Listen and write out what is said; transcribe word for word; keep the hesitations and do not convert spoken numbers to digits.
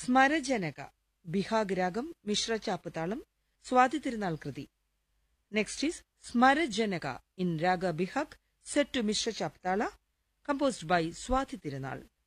സ്മരജനക ബിഹാഗ് രാഗം മിശ്ര ചാപ്പുതാളം സ്വാതി തിരുനാൾ കൃതി. Next is സ്മരജനക in raga Behag set to Mishra ചാപ്പുതാള composed by Swathi Tirunal.